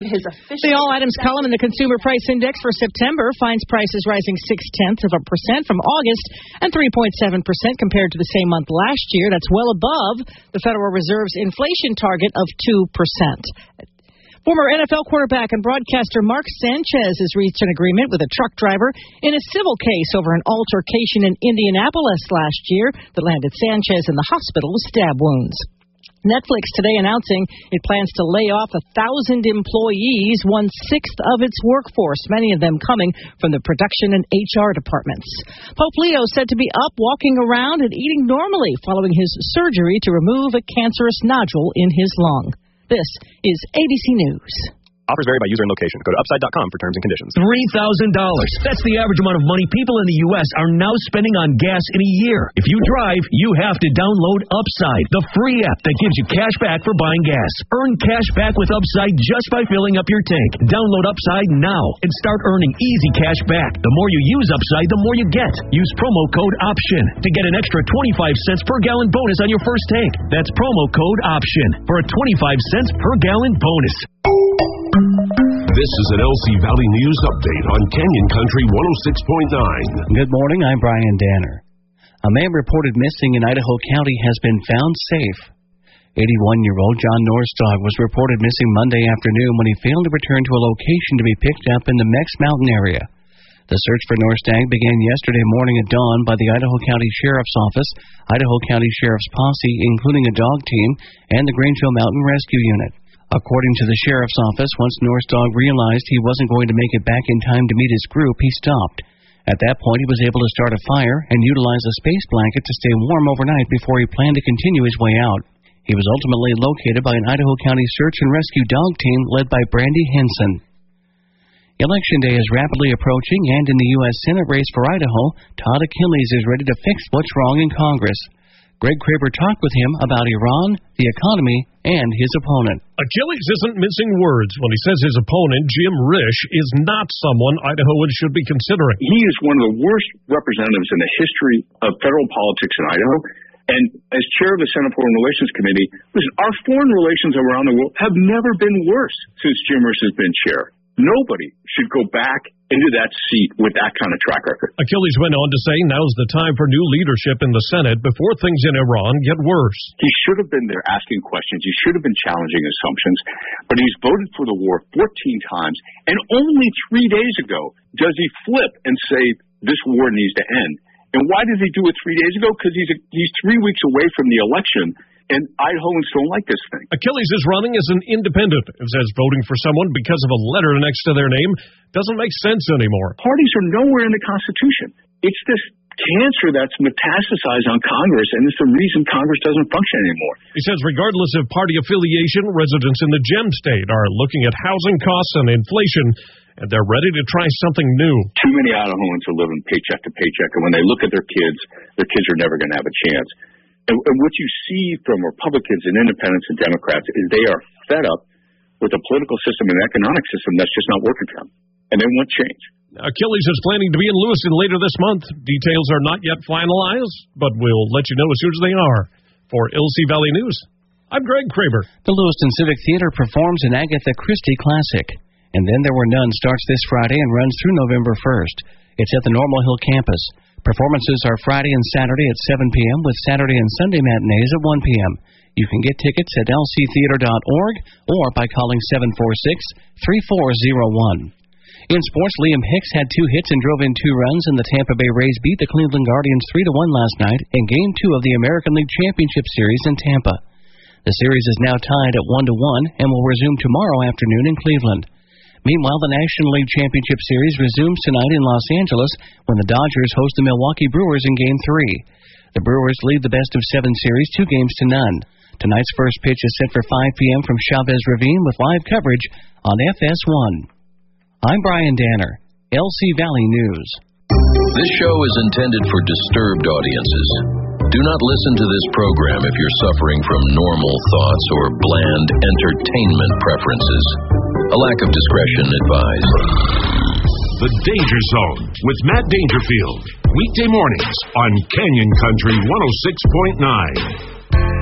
The All Items column in the Consumer Price Index for September finds prices rising 0.6% from August and 3.7% compared to the same month last year. That's well above the Federal Reserve's inflation target of 2%. Former NFL quarterback and broadcaster Mark Sanchez has reached an agreement with a truck driver in a civil case over an altercation in Indianapolis last year that landed Sanchez in the hospital with stab wounds. Netflix today announcing it plans to lay off 1,000 employees, 1/6 of its workforce, many of them coming from the production and HR departments. Pope Leo said to be up, walking around, and eating normally following his surgery to remove a cancerous nodule in his lung. This is ABC News. Offers vary by user and location. Go to upside.com for terms and conditions. $3,000. That's the average amount of money people in the U.S. are now spending on gas in a year. If you drive, you have to download Upside, the free app that gives you cash back for buying gas. Earn cash back with Upside just by filling up your tank. Download Upside now and start earning easy cash back. The more you use Upside, the more you get. Use promo code OPTION to get an extra 25 cents per gallon bonus on your first tank. That's promo code OPTION for a 25 cents per gallon bonus. This is an LC Valley News update on Canyon Country 106.9. Good morning, I'm Brian Danner. A man reported missing in Idaho County has been found safe. 81-year-old John Norstog was reported missing Monday afternoon when he failed to return to a location to be picked up in the Mex Mountain area. The search for Norstag began yesterday morning at dawn by the Idaho County Sheriff's Office, Idaho County Sheriff's Posse, including a dog team, and the Grangeville Mountain Rescue Unit. According to the Sheriff's Office, once Norstog realized he wasn't going to make it back in time to meet his group, he stopped. At that point, he was able to start a fire and utilize a space blanket to stay warm overnight before he planned to continue his way out. He was ultimately located by an Idaho County search and rescue dog team led by Brandy Henson. Election day is rapidly approaching, and in the U.S. Senate race for Idaho, Todd Achilles is ready to fix what's wrong in Congress. Greg Kraber talked with him about Iran, the economy, and his opponent. Achilles isn't missing words when he says his opponent, Jim Risch, is not someone Idahoans should be considering. He is one of the worst representatives in the history of federal politics in Idaho. And as chair of the Senate Foreign Relations Committee, listen, our foreign relations around the world have never been worse since Jim Risch has been chair. Nobody should go back into that seat with that kind of track record. Achilles went on to say now's the time for new leadership in the Senate before things in Iran get worse. He should have been there asking questions. He should have been challenging assumptions. But he's voted for the war 14 times. And only 3 days ago does he flip and say this war needs to end. And why did he do it 3 days ago? Because he's 3 weeks away from the election. And Idahoans don't like this thing. Achilles is running as an independent and says voting for someone because of a letter next to their name doesn't make sense anymore. Parties are nowhere in the Constitution. It's this cancer that's metastasized on Congress, and it's the reason Congress doesn't function anymore. He says regardless of party affiliation, residents in the Gem State are looking at housing costs and inflation, and they're ready to try something new. Too many Idahoans are living paycheck to paycheck, and when they look at their kids are never going to have a chance. And what you see from Republicans and independents and Democrats is they are fed up with a political system and economic system that's just not working for them. And they want change. Achilles is planning to be in Lewiston later this month. Details are not yet finalized, but we'll let you know as soon as they are. For LC Valley News, I'm Greg Kraber. The Lewiston Civic Theater performs an Agatha Christie classic. And Then There Were None starts this Friday and runs through November 1st. It's at the Normal Hill campus. Performances are Friday and Saturday at 7 p.m. with Saturday and Sunday matinees at 1 p.m. You can get tickets at lctheater.org or by calling 746-3401. In sports, Liam Hicks had 2 hits and drove in 2 runs, and the Tampa Bay Rays beat the Cleveland Guardians 3-1 last night in Game 2 of the American League Championship Series in Tampa. The series is now tied at 1-1 and will resume tomorrow afternoon in Cleveland. Meanwhile, the National League Championship Series resumes tonight in Los Angeles when the Dodgers host the Milwaukee Brewers in Game 3. The Brewers lead the best-of-7 series 2 games to none. Tonight's first pitch is set for 5 p.m. from Chavez Ravine with live coverage on FS1. I'm Brian Danner, LC Valley News. This show is intended for disturbed audiences. Do not listen to this program if you're suffering from normal thoughts or bland entertainment preferences. A lack of discretion advised. The Danger Zone with Matt Dangerfield. Weekday mornings on Canyon Country 106.9.